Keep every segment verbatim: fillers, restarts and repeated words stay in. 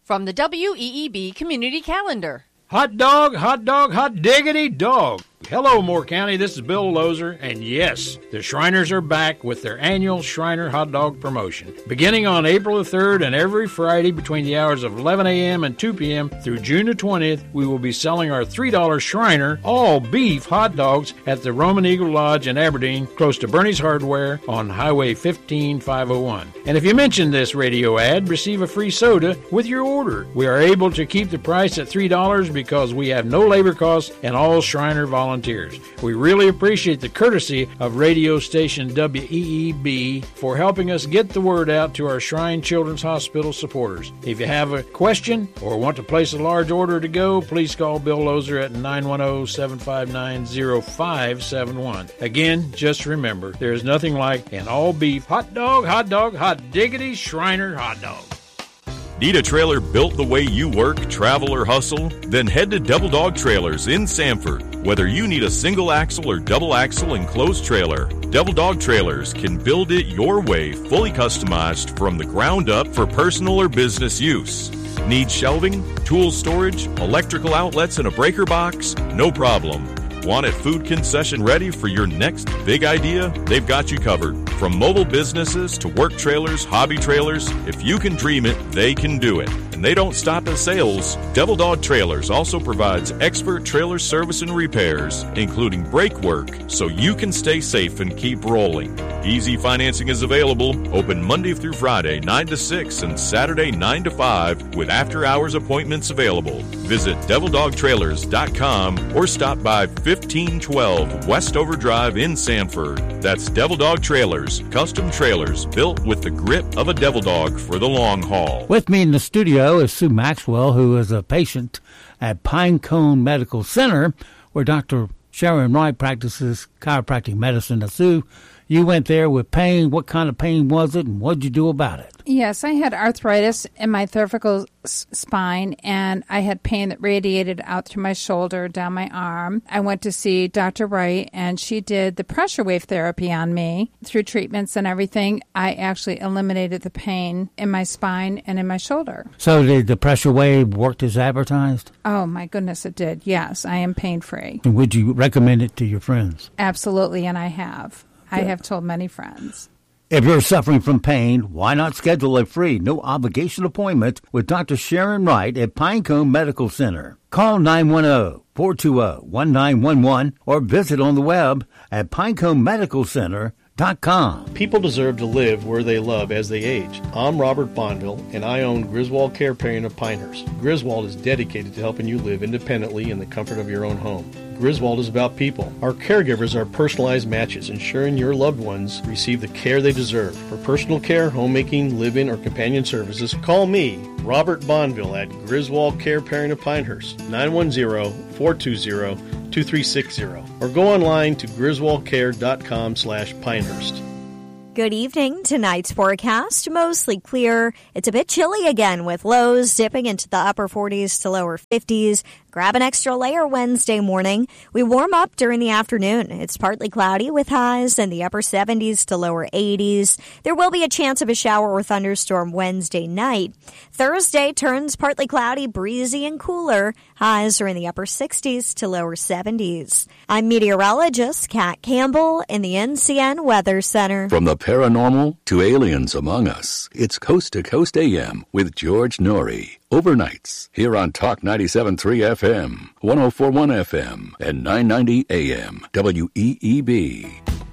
from the W E E B Community Calendar. Hot dog, hot dog, hot diggity dog. Hello, Moore County. This is Bill Lozer, and yes, the Shriners are back with their annual Shriner Hot Dog promotion. Beginning on April the third and every Friday between the hours of eleven a.m. and two p.m. through June the twentieth, we will be selling our three dollar Shriner all-beef hot dogs at the Roman Eagle Lodge in Aberdeen, close to Bernie's Hardware on Highway fifteen five oh one. And if you mention this radio ad, receive a free soda with your order. We are able to keep the price at three dollars because we have no labor costs and all Shriner volunteers. We really appreciate the courtesy of radio station W E E B for helping us get the word out to our Shrine Children's Hospital supporters. If you have a question or want to place a large order to go, please call Bill Lozer at nine one zero, seven five nine, zero five seven one. Again, just remember, there is nothing like an all-beef hot dog, hot dog, hot diggity Shriner hot dog. Need a trailer built the way you work, travel, or hustle? Then head to Devil Dog Trailers in Sanford. Whether you need a single axle or double axle enclosed trailer, Devil Dog Trailers can build it your way, fully customized from the ground up for personal or business use. Need shelving, tool storage, electrical outlets, and a breaker box? No problem. Want it food concession ready for your next big idea? They've got you covered. From mobile businesses to work trailers, hobby trailers, if you can dream it, they can do it. And they don't stop at sales. Devil Dog Trailers also provides expert trailer service and repairs, including brake work, so you can stay safe and keep rolling. Easy financing is available, open Monday through Friday, nine to six, and Saturday, nine to five, with after-hours appointments available. Visit devil dog trailers dot com or stop by fifteen twelve Westover Drive in Sanford. That's Devil Dog Trailers, custom trailers built with the grip of a devil dog for the long haul. With me in the studio is Sue Maxwell, who is a patient at Pinecone Medical Center, where Doctor Sharon Wright practices chiropractic medicine. Now, Sue, you went there with pain. What kind of pain was it, and what did you do about it? Yes, I had arthritis in my cervical s- spine, and I had pain that radiated out through my shoulder, down my arm. I went to see Doctor Wright, and she did the pressure wave therapy on me. Through treatments and everything, I actually eliminated the pain in my spine and in my shoulder. So did the pressure wave work as advertised? Oh, my goodness, it did. Yes, I am pain-free. And would you recommend it to your friends? Absolutely, and I have. I have told many friends. If you're suffering from pain, why not schedule a free, no-obligation appointment with Doctor Sharon Wright at Pinecone Medical Center? Call nine one zero, four two zero, one nine one one or visit on the web at pinecone medical center dot com. People deserve to live where they love as they age. I'm Robert Bonneville, and I own Griswold Care Paring of Pinehurst. Griswold is dedicated to helping you live independently in the comfort of your own home. Griswold is about people. Our caregivers are personalized matches, ensuring your loved ones receive the care they deserve. For personal care, homemaking, live-in, or companion services, call me, Robert Bonneville, at Griswold Care Paring of Pinehurst, nine one zero, four two zero, two three six zero, or go online to griswold care dot com slash Pinehurst. Good evening. Tonight's forecast, mostly clear. It's a bit chilly again with lows dipping into the upper forties to lower fifties. Grab an extra layer Wednesday morning. We warm up during the afternoon. It's partly cloudy with highs in the upper seventies to lower eighties. There will be a chance of a shower or thunderstorm Wednesday night. Thursday turns partly cloudy, breezy, and cooler. Highs are in the upper sixties to lower seventies. I'm meteorologist Kat Campbell in the N C N Weather Center. From the paranormal to aliens among us, it's Coast to Coast A M with George Norrie. Overnights here on Talk ninety-seven point three F M, one oh four point one F M, and nine ninety A M, W E E B.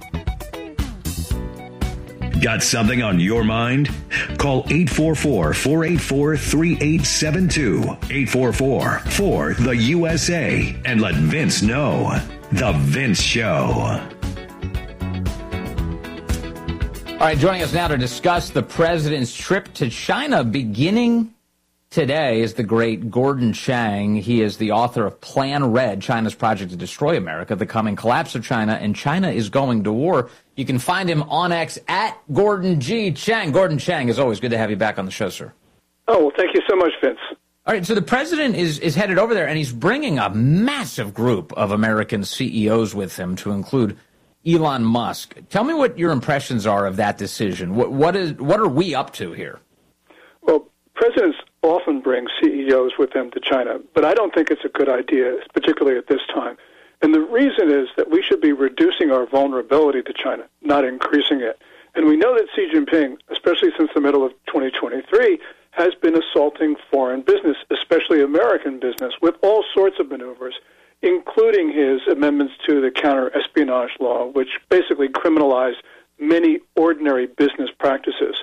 Got something on your mind? Call eight four four, four eight four, three eight seven two, eight four four, four, the U S A, and let Vince know. The Vince Show. All right, joining us now to discuss the president's trip to China beginning today is the great Gordon Chang. He is the author of Plan Red, China's Project to Destroy America, the coming collapse of China, and China is going to war. You can find him on X at Gordon G. Chang. Gordon Chang, as always, good to have you back on the show, sir. Oh, well, thank you so much, Vince. All right, so the president is, is headed over there, and he's bringing a massive group of American C E Os with him, to include Elon Musk. Tell me what your impressions are of that decision. What, what is what are we up to here? Well, President's often bring C E Os with them to China, but I don't think it's a good idea, particularly at this time. And the reason is that we should be reducing our vulnerability to China, not increasing it. And we know that Xi Jinping, especially since the middle of twenty twenty-three, has been assaulting foreign business, especially American business, with all sorts of maneuvers, including his amendments to the counter-espionage law, which basically criminalize many ordinary business practices.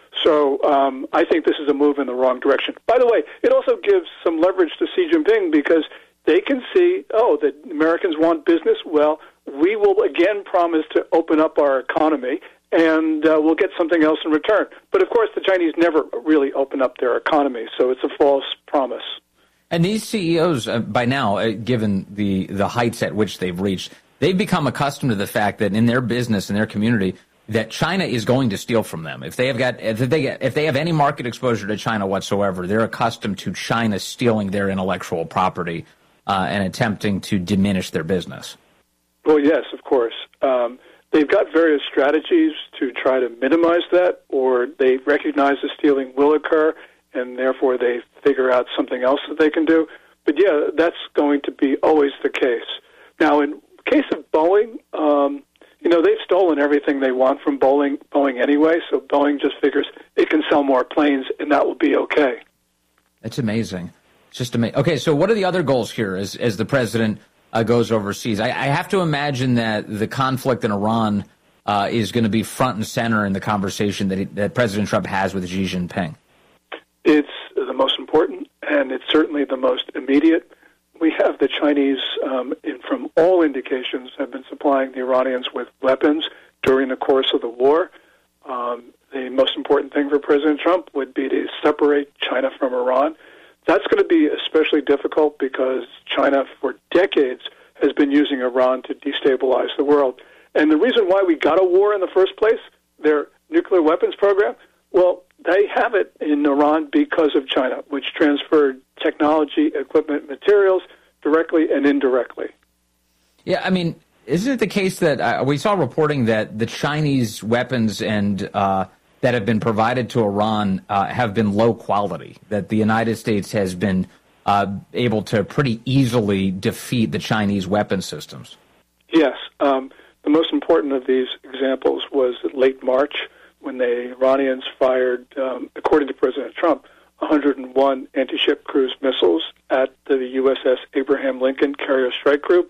So um, I think this is a move in the wrong direction. By the way, it also gives some leverage to Xi Jinping because they can see, oh, that Americans want business. Well, we will again promise to open up our economy, and uh, we'll get something else in return. But, of course, the Chinese never really open up their economy, so it's a false promise. And these C E Os, uh, by now, uh, given the, the heights at which they've reached, they've become accustomed to the fact that in their business, in their community, that China is going to steal from them. If they have got, if they get, if they have any market exposure to China whatsoever, they're accustomed to China stealing their intellectual property uh, and attempting to diminish their business. Well, yes, of course. Um, they've got various strategies to try to minimize that, or they recognize the stealing will occur, and therefore they figure out something else that they can do. But, yeah, that's going to be always the case. Now, in case of Boeing, um, you know, they've stolen everything they want from Boeing, Boeing anyway, so Boeing just figures it can sell more planes, and that will be okay. That's amazing. It's just amazing. Okay, so what are the other goals here as, as the president uh, goes overseas? I, I have to imagine that the conflict in Iran uh, is going to be front and center in the conversation that, he, that President Trump has with Xi Jinping. It's the most important, and it's certainly the most immediate. We have the Chinese, um, in, from all indications, have been supplying the Iranians with weapons during the course of the war. Um, the most important thing for President Trump would be to separate China from Iran. That's going to be especially difficult because China, for decades, has been using Iran to destabilize the world. And the reason why we got a war in the first place, their nuclear weapons program, well, they have it in Iran because of China, which transferred technology, equipment, materials directly and indirectly. Yeah, I mean, isn't it the case that uh, we saw reporting that the Chinese weapons and uh, that have been provided to Iran uh, have been low quality, that the United States has been uh, able to pretty easily defeat the Chinese weapon systems? Yes. Um, the most important of these examples was late March when the Iranians fired, um, according to President Trump, one hundred one anti-ship cruise missiles at the U S S Abraham Lincoln Carrier Strike Group.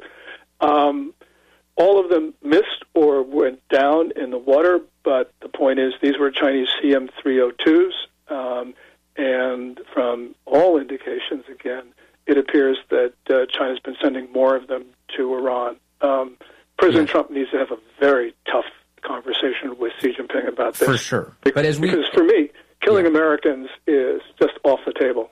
Um, all of them missed or went down in the water, but the point is these were Chinese C M three oh twos, um, and from all indications, again, it appears that uh, China's been sending more of them to Iran. Um, President yeah. Trump needs to have a very tough conversation with Xi Jinping about this. For sure. Because, but as we, because for me, killing yeah. Americans is just off the table.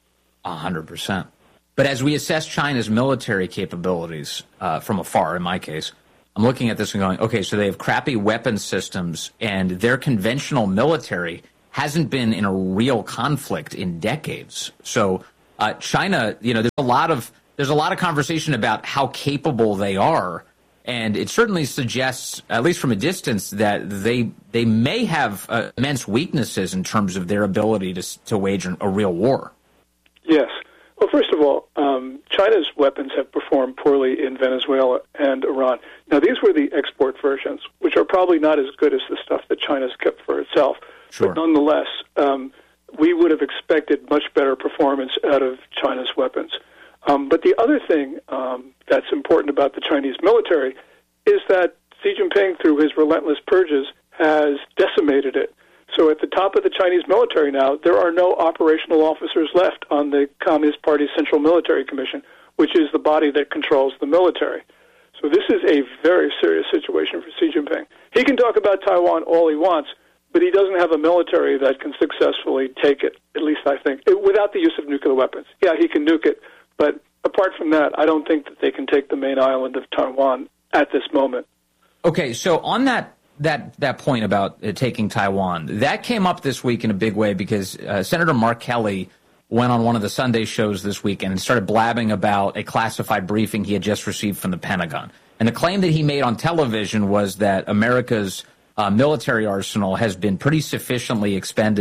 A hundred percent. But as we assess China's military capabilities uh, from afar, in my case, I'm looking at this and going, okay, so they have crappy weapon systems, and their conventional military hasn't been in a real conflict in decades. So uh, China, you know, there's a lot of there's a lot of conversation about how capable they are. And it certainly suggests, at least from a distance, that they they may have uh, immense weaknesses in terms of their ability to to wage a real war. Yes. Well, first of all, um, China's weapons have performed poorly in Venezuela and Iran. Now, these were the export versions, which are probably not as good as the stuff that China's kept for itself. Sure. But nonetheless, um, we would have expected much better performance out of China's weapons. Um, but the other thing um, that's important about the Chinese military is that Xi Jinping, through his relentless purges, has decimated it. So at the top of the Chinese military now, there are no operational officers left on the Communist Party's Central Military Commission, which is the body that controls the military. So this is a very serious situation for Xi Jinping. He can talk about Taiwan all he wants, but he doesn't have a military that can successfully take it, at least I think, without the use of nuclear weapons. Yeah, he can nuke it. But apart from that, I don't think that they can take the main island of Taiwan at this moment. Okay, so on that that that point about uh, taking Taiwan, that came up this week in a big way because uh, Senator Mark Kelly went on one of the Sunday shows this week and started blabbing about a classified briefing he had just received from the Pentagon. And the claim that he made on television was that America's uh, military arsenal has been pretty sufficiently expended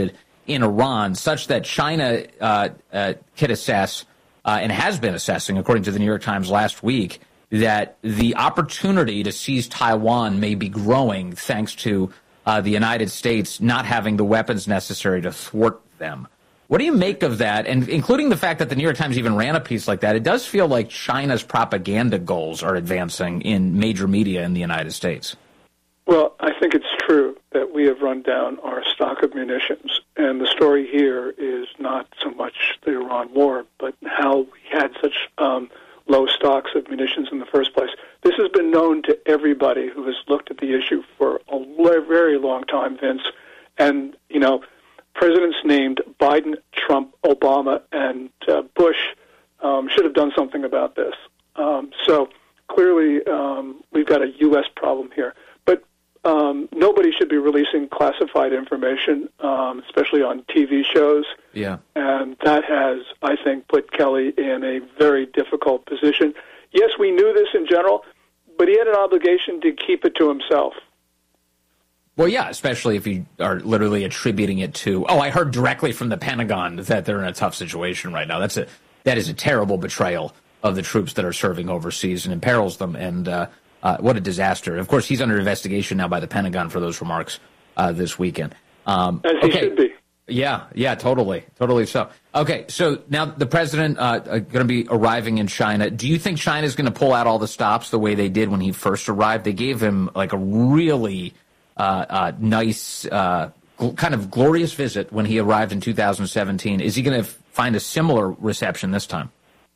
in Iran, such that China uh, uh, could assess, uh, and has been assessing, according to the New York Times last week, that the opportunity to seize Taiwan may be growing thanks to uh, the United States not having the weapons necessary to thwart them. What do you make of that? And including the fact that the New York Times even ran a piece like that, it does feel like China's propaganda goals are advancing in major media in the United States. Well, I think it's true that we have run down our stock of munitions. And the story here is not so much the Iran war, but how we had such um, low stocks of munitions in the first place. This has been known to everybody who has looked at the issue for a very long time, Vince. And, you know, presidents named Biden, Trump, Obama, and uh, Bush um, should have done something about this. Um, so clearly um, we've got a U S problem here. But um, nobody should be releasing classified information, um, especially on T V shows. Yeah. And that has, I think, put Kelly in a very difficult position. Yes, we knew this in general, but he had an obligation to keep it to himself. Well, yeah, especially if you are literally attributing it to, oh, I heard directly from the Pentagon that they're in a tough situation right now. That's a that is a terrible betrayal of the troops that are serving overseas and imperils them. And uh, uh, what a disaster. Of course, he's under investigation now by the Pentagon for those remarks uh, this weekend. Um, As he okay. should be. Yeah, yeah, totally, totally so. Okay, so now the president uh, going to be arriving in China. Do you think China is going to pull out all the stops the way they did when he first arrived? They gave him like a really uh, uh, nice, uh, gl- kind of glorious visit when he arrived in two thousand seventeen. Is he going to f- find a similar reception this time?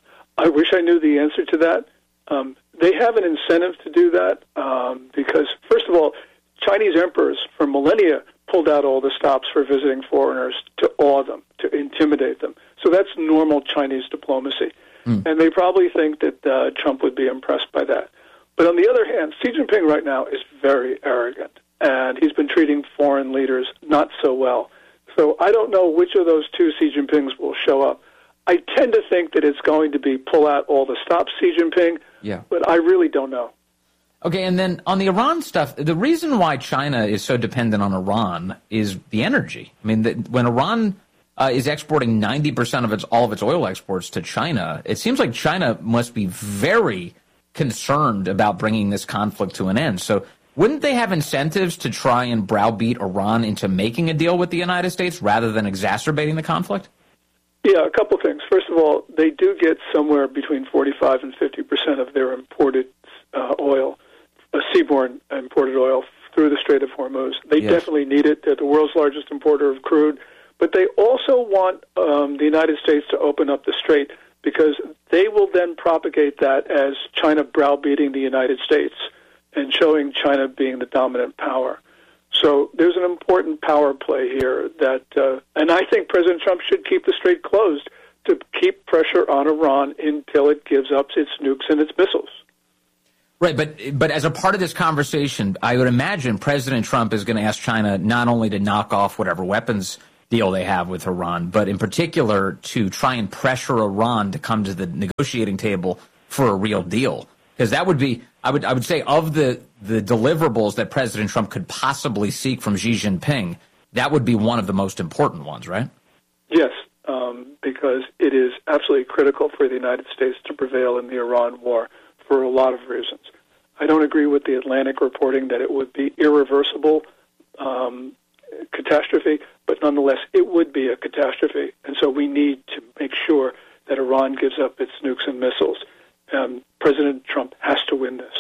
I wish I knew the answer to that. Um, they have an incentive to do that um, because, first of all, Chinese emperors for millennia pulled out all the stops for visiting foreigners to awe them, to intimidate them. So that's normal Chinese diplomacy. Mm. And they probably think that uh, Trump would be impressed by that. But on the other hand, Xi Jinping right now is very arrogant, and he's been treating foreign leaders not so well. So I don't know which of those two Xi Jinpings will show up. I tend to think that it's going to be pull out all the stops Xi Jinping, yeah. but I really don't know. Okay, and then on the Iran stuff, the reason why China is so dependent on Iran is the energy. I mean, the, when Iran uh, is exporting ninety percent of its all of its oil exports to China, it seems like China must be very concerned about bringing this conflict to an end. So wouldn't they have incentives to try and browbeat Iran into making a deal with the United States rather than exacerbating the conflict? Yeah, a couple things. First of all, they do get somewhere between forty-five and fifty percent of their imported uh, oil, uh, seaborne imported oil, through the Strait of Hormuz. They yes. definitely need it. They're the world's largest importer of crude. But they also want um, the United States to open up the strait because they will then propagate that as China browbeating the United States and showing China being the dominant power. So there's an important power play here that, uh, and I think President Trump should keep the strait closed to keep pressure on Iran until it gives up its nukes and its missiles. Right, but but as a part of this conversation, I would imagine President Trump is going to ask China not only to knock off whatever weapons deal they have with Iran, but in particular to try and pressure Iran to come to the negotiating table for a real deal. Because that would be, I would I would say, of the, the deliverables that President Trump could possibly seek from Xi Jinping, that would be one of the most important ones, right? Yes, um, because it is absolutely critical for the United States to prevail in the Iran war for a lot of reasons. I don't agree with the Atlantic reporting that it would be irreversible um, catastrophe, but nonetheless, it would be a catastrophe. And so we need to make sure that Iran gives up its nukes and missiles. Um, President Trump has to win this.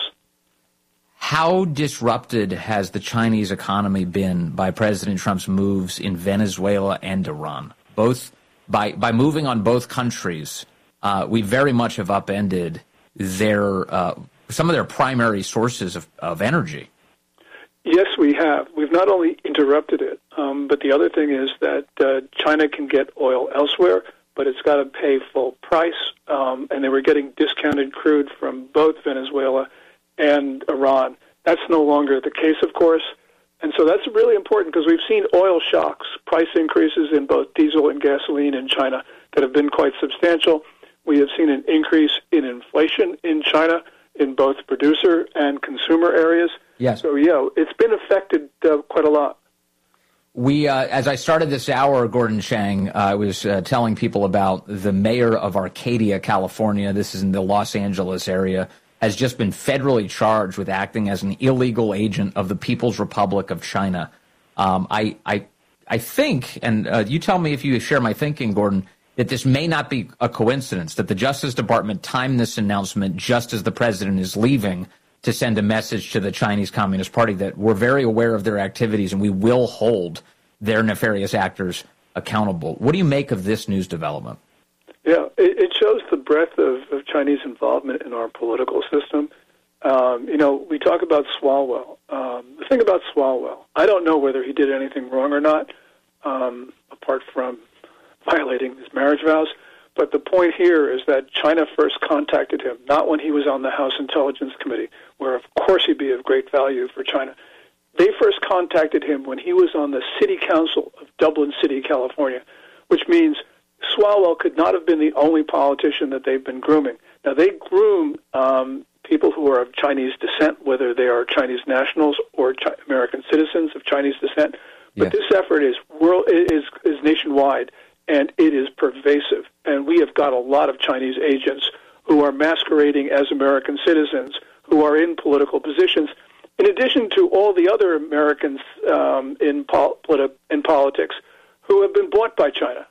How disrupted has the Chinese economy been by President Trump's moves in Venezuela and Iran? Both by by moving on both countries, uh, we very much have upended their uh, some of their primary sources of, of energy. Yes, we have. We've not only interrupted it, um, but the other thing is that uh, China can get oil elsewhere, but it's got to pay full price, um, and they were getting discounted crude from both Venezuela and Iran. That's no longer the case, of course, and so that's really important because we've seen oil shocks, price increases in both diesel and gasoline in China that have been quite substantial. We have seen an increase in inflation in China in both producer and consumer areas. Yes. So, yeah, it's been affected uh, quite a lot. We, uh, as I started this hour, Gordon Chang, uh, I was uh, telling people about the mayor of Arcadia, California. This is in the Los Angeles area, has just been federally charged with acting as an illegal agent of the People's Republic of China. Um, I, I, I think, and uh, you tell me if you share my thinking, Gordon, that this may not be a coincidence, that the Justice Department timed this announcement just as the president is leaving to send a message to the Chinese Communist Party that we're very aware of their activities and we will hold their nefarious actors accountable. What do you make of this news development? Yeah, it, it shows the breadth of, of Chinese involvement in our political system. Um, you know, we talk about Swalwell. Um, the thing about Swalwell, I don't know whether he did anything wrong or not, um, apart from violating his marriage vows. But the point here is that China first contacted him, not when he was on the House Intelligence Committee, where of course he'd be of great value for China. They first contacted him when he was on the City Council of Dublin City, California, which means Swalwell could not have been the only politician that they've been grooming. Now, they groom um, people who are of Chinese descent, whether they are Chinese nationals or Chi- American citizens of Chinese descent. But Yeah. this effort is world is is nationwide, and it is pervasive. And we have got a lot of Chinese agents who are masquerading as American citizens, who are in political positions, in addition to all the other Americans um, in, pol- politi- in politics who have been bought by China.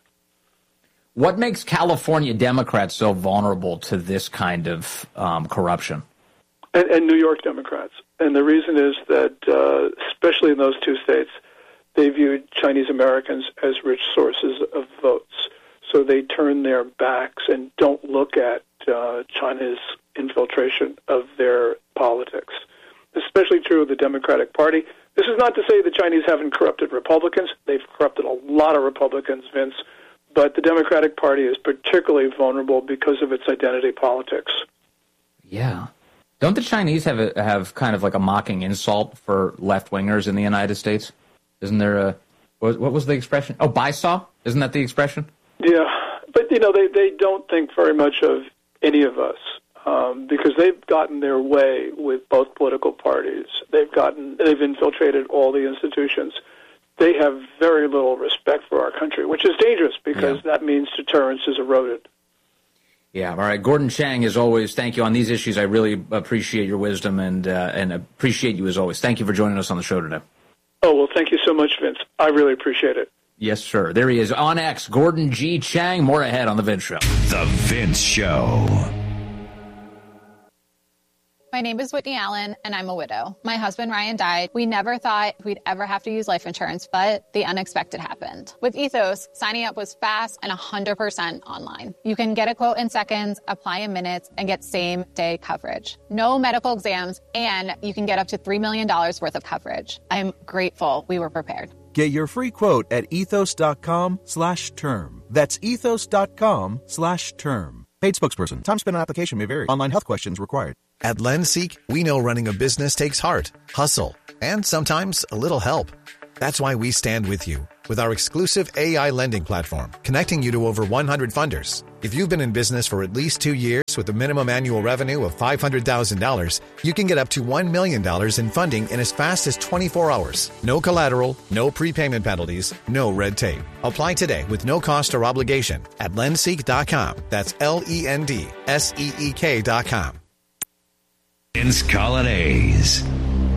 What makes California Democrats so vulnerable to this kind of um, corruption? And, and New York Democrats. And the reason is that, uh, especially in those two states, they viewed Chinese Americans as rich sources of votes. So they turn their backs and don't look at uh, China's infiltration of their politics. Especially true of the Democratic Party. This is not to say the Chinese haven't corrupted Republicans. They've corrupted a lot of Republicans, Vince. But the Democratic Party is particularly vulnerable because of its identity politics. Yeah. Don't the Chinese have a, have kind of like a mocking insult for left-wingers in the United States? Isn't there a, what, what was the expression? Oh, baisaw? Isn't that the expression? Yeah, but, you know, they, they don't think very much of any of us um, because they've gotten their way with both political parties. They've gotten, they've infiltrated all the institutions. They have very little respect for our country, which is dangerous because yeah. that means deterrence is eroded. Yeah, all right. Gordon Chang, as always, thank you on these issues. I really appreciate your wisdom and uh, and appreciate you as always. Thank you for joining us on the show today. Oh, well, thank you so much, Vince. I really appreciate it. Yes, sir. There he is on X, Gordon G. Chang. More ahead on The Vince Show. The Vince Show. My name is Whitney Allen, and I'm a widow. My husband, Ryan, died. We never thought we'd ever have to use life insurance, but the unexpected happened. With Ethos, signing up was fast and one hundred percent online. You can get a quote in seconds, apply in minutes, and get same-day coverage. No medical exams, and you can get up to three million dollars worth of coverage. I'm grateful we were prepared. Get your free quote at ethos.com slash term. That's ethos.com slash term. Paid spokesperson. Time spent on application may vary. Online health questions required. At LendSeek, we know running a business takes heart, hustle, and sometimes a little help. That's why we stand with you with our exclusive A I lending platform, connecting you to over one hundred funders. If you've been in business for at least two years with a minimum annual revenue of five hundred thousand dollars, you can get up to one million dollars in funding in as fast as twenty-four hours. No collateral, no prepayment penalties, no red tape. Apply today with no cost or obligation at lendseek dot com. That's L E N D S E E K dot com. Vince Colonnese.